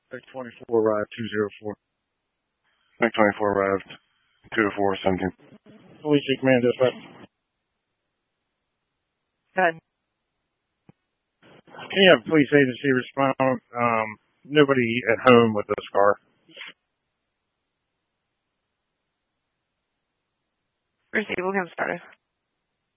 Deck 24 arrived 204. Deck 24 arrived 204, 17. Police command dispatch. Good. Can you have police agency respond? Nobody at home with this car. Receive will get started.